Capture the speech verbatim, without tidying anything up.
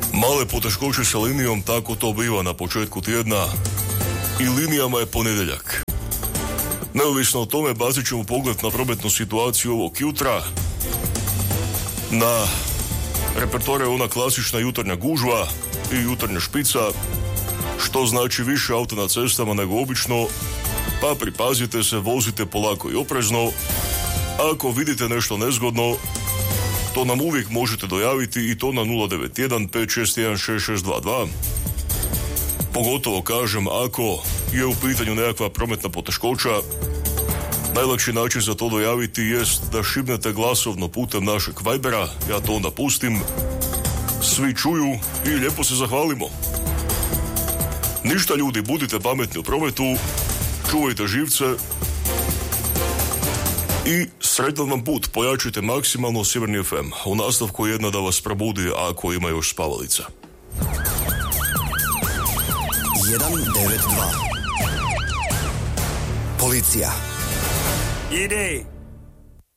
Male poteškoće sa linijom, tako to biva na početku tjedna i linijama je ponedjeljak. Neovisno o tome, bacit ćemo pogled na prometnu situaciju ovog jutra. Na repertoare ona klasična jutarnja gužva i jutarnja špica, što znači više auta na cestama nego obično, pa pripazite se, vozite polako i oprezno. Ako vidite nešto nezgodno, to nam uvijek možete dojaviti i to na nula devet jedan pet šest jedan šest šest dva dva. Pogotovo kažem, ako je u pitanju nekakva prometna poteškoća, najlakši način za to dojaviti jest da šibnete glasovno putem našeg Vibera, ja to onda pustim, svi čuju i lijepo se zahvalimo. Ništa ljudi, budite pametni u prometu, čuvajte živce i sretan vam put, pojačajte maksimalno Sjeverni ef em. U nastavku jedna da vas probudi ako ima još spavalica. jedan devet dva Policija. Ide!